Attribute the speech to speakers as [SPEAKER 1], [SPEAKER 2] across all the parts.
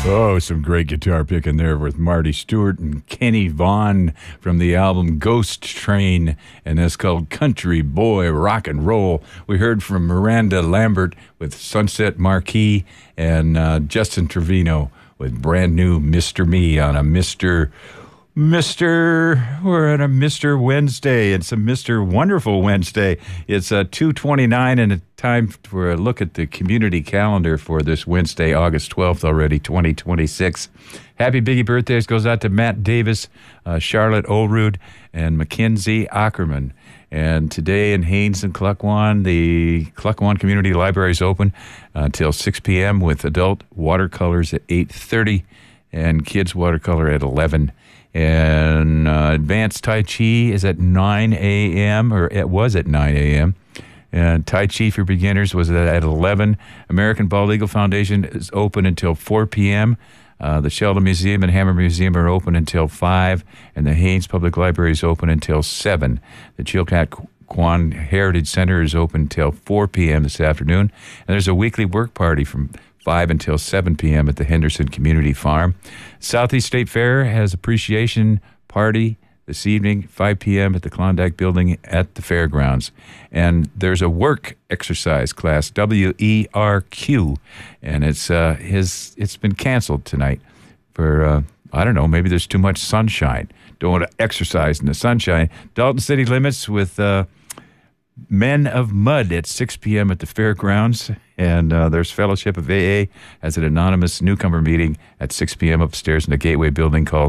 [SPEAKER 1] Oh, some great guitar picking there with Marty Stewart and Kenny Vaughan from the album Ghost Train, and that's called Country Boy Rock and Roll. We heard from Miranda Lambert with Sunset Marquee and Justin Trevino with brand new Mr. Me on a we're on a Mr. Wednesday. It's a Mr. Wonderful Wednesday. It's 2:29 and it's time for a look at the community calendar for this Wednesday, August 12th already, 2026. Happy biggie birthdays goes out to Matt Davis, Charlotte Olrud, and Mackenzie Ackerman. And today in Haines and Cluckwan, the Cluckwan Community Library is open until 6 p.m. with adult watercolors at 8:30 and kids watercolor at 11. And advanced Tai Chi is at 9 a.m., or it was at 9 a.m., and Tai Chi for beginners was at 11. American Bald Eagle Foundation is open until 4 p.m. The Sheldon Museum and Hammer Museum are open until 5, and the Haines Public Library is open until 7. The Chilkat Kwan Heritage Center is open until 4 p.m. this afternoon, and there's a weekly work party from 5 until 7 p.m. at the Henderson Community Farm. Southeast State Fair has appreciation party this evening, 5 p.m. at the Klondike Building at the fairgrounds. And there's a work exercise class, WERQ, and it's been canceled tonight for, I don't know, maybe there's too much sunshine. Don't want to exercise in the sunshine. Dalton City Limits with Men of Mud at 6 p.m. at the fairgrounds. And there's Fellowship of AA as an anonymous newcomer meeting at 6 p.m. upstairs in the Gateway Building. Call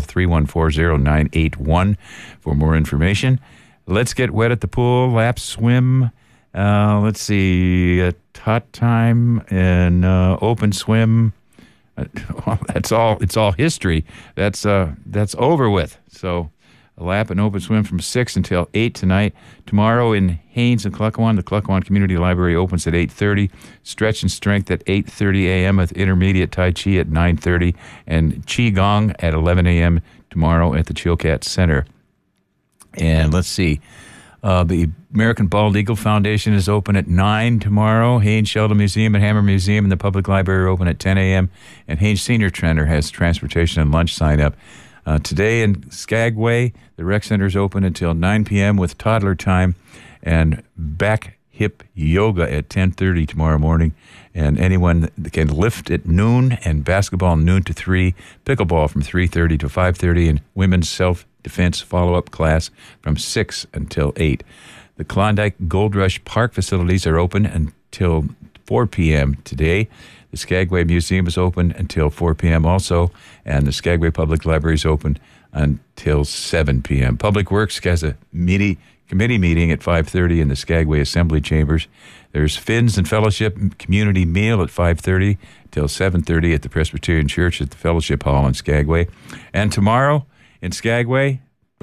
[SPEAKER 1] 3140981 for more information. Let's get wet at the pool, lap swim. Let's see, tot time and open swim. That's all. It's all history. That's over with. So a lap and open swim from 6 until 8 tonight. Tomorrow in Haines and Cluckwan, the Cluckwan Community Library opens at 8:30. Stretch and strength at 8:30 a.m. with intermediate Tai Chi at 9:30. And Qigong at 11 a.m. tomorrow at the Chilkat Center. And let's see. The American Bald Eagle Foundation is open at 9 tomorrow. Haines Sheldon Museum and Hammer Museum and the Public Library are open at 10 a.m. And Haines Senior Center has transportation and lunch sign up. Today in Skagway, the rec center is open until 9 p.m. with toddler time and back hip yoga at 10:30 tomorrow morning. And anyone can lift at noon and basketball noon to 3, pickleball from 3:30 to 5:30, and women's self-defense follow-up class from 6 until 8. The Klondike Gold Rush Park facilities are open until 4 p.m. today. The Skagway Museum is open until 4 p.m. also, and the Skagway Public Library is open until 7 p.m. Public Works has a committee meeting at 5:30 in the Skagway Assembly Chambers. There's Finns and Fellowship Community Meal at 5:30 till 7:30 at the Presbyterian Church at the Fellowship Hall in Skagway. And tomorrow in Skagway,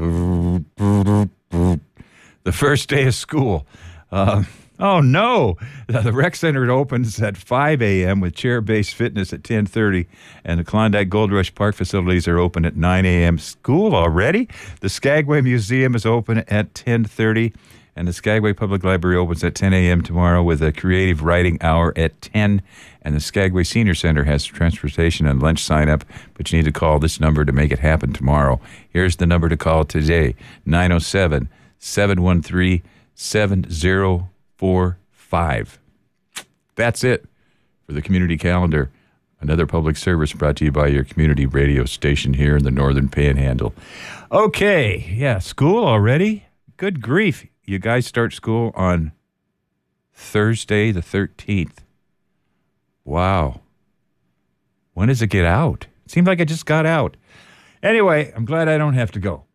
[SPEAKER 1] the first day of school. Oh, no. The rec center opens at 5 a.m. with chair-based fitness at 10:30, and the Klondike Gold Rush Park facilities are open at 9 a.m. School already? The Skagway Museum is open at 10:30, and the Skagway Public Library opens at 10 a.m. tomorrow with a creative writing hour at 10, and the Skagway Senior Center has transportation and lunch sign-up, but you need to call this number to make it happen tomorrow. Here's the number to call today, 907-713-7045. That's it for the community calendar. Another public service brought to you by your community radio station here in the Northern Panhandle. Okay, yeah, school already? Good grief. You guys start school on Thursday the 13th. Wow. When does it get out? It seemed like it just got out. Anyway, I'm glad I don't have to go.